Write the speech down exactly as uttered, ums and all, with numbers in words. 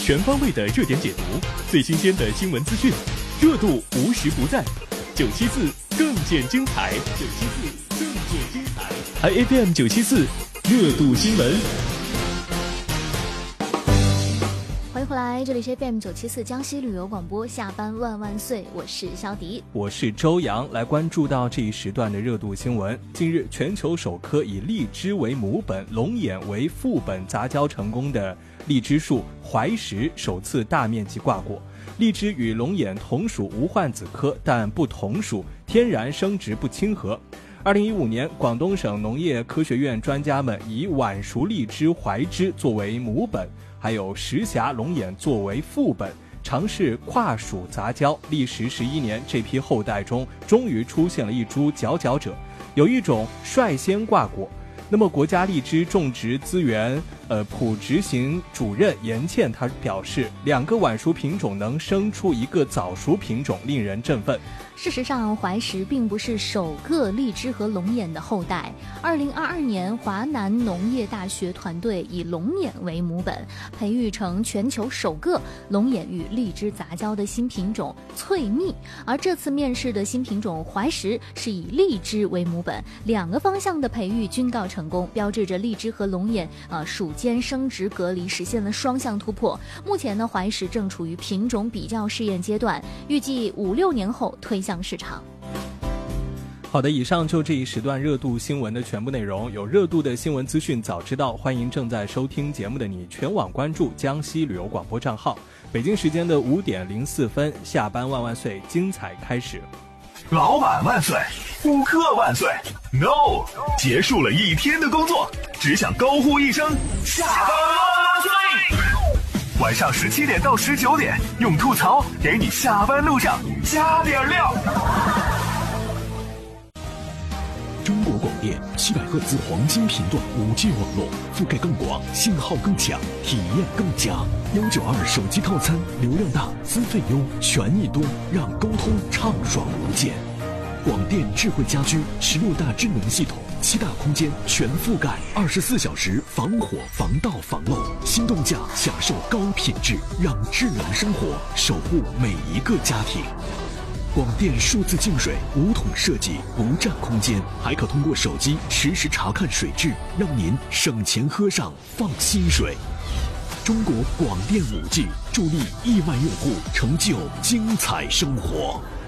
全方位的热点解读，最新鲜的新闻资讯，热度无时不在。九七四更见精彩，九七四更见精彩，还 F M 九七四热度新闻。 欢迎回来，这里是 F M 九七四江西旅游广播，下班万万岁，我是肖迪， 我是周洋。来关注到这一时段的热度新闻。近日，全球首颗以荔枝为母本、龙眼为副本杂交成功的荔枝树怀石首次大面积挂果。荔枝与龙眼同属无患子科，但不同属，天然生殖不亲和。二零一五年，广东省农业科学院专家们以晚熟荔枝怀枝作为母本，还有石峡龙眼作为副本，尝试跨属杂交。历时十一年，这批后代中终于出现了一株佼佼者，有一种率先挂果。那么国家荔枝种植资源呃普执行主任严倩他表示，两个晚熟品种能生出一个早熟品种，令人振奋。 事实上，怀石并不是首个荔枝和龙眼的后代。二零二二年，华南农业大学团队以龙眼为母本，培育成全球首个龙眼与荔枝杂交的新品种翠蜜。而这次面世的新品种怀石是以荔枝为母本，两个方向的培育均告成功，标志着荔枝和龙眼呃属间生殖隔离实现了双向突破。目前呢，怀石正处于品种比较试验阶段，预计五六年后推向市场。 好的，以上就这一时段热度新闻的全部内容。有热度的新闻资讯早知道，欢迎正在收听节目的你全网关注江西旅游广播账号。北京时间的五点零四分，下班万万岁，精彩开始。 老板万岁，顾客万岁 ，No， 结束了一天的工作，只想高呼一声下班万岁。晚上十七点到十九点，用吐槽给你下班路上加点料。 中国广电七百赫兹黄金频段 五 G 网络，覆盖更广，信号更强，体验更佳。幺九二手机套餐，流量大，资费优，权益多，让沟通畅爽无间。广电智慧家居十六大智能系统，七大空间全覆盖，二十四小时防火防盗防漏，心动价享受高品质，让智能生活守护每一个家庭。广电数字净水无桶设计，不占空间，还可通过手机实时查看水质，让您省钱喝上放心水。中国广电 五 G 助力亿万用户成就精彩生活。